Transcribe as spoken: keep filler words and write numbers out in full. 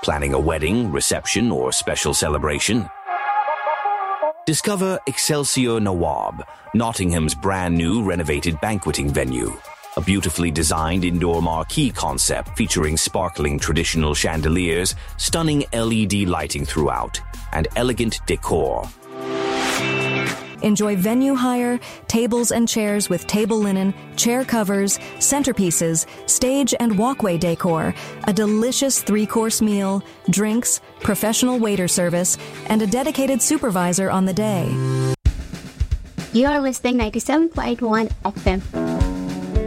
Planning a wedding, reception, or special celebration? Discover Excelsior Nawab, Nottingham's brand new renovated banqueting venue. A beautifully designed indoor marquee concept featuring sparkling traditional chandeliers, stunning L E D lighting throughout, and elegant decor. Enjoy venue hire, tables and chairs with table linen, chair covers, centerpieces, stage and walkway decor, a delicious three-course meal, drinks, professional waiter service, and a dedicated supervisor on the day. You are listening ninety-seven point one F M.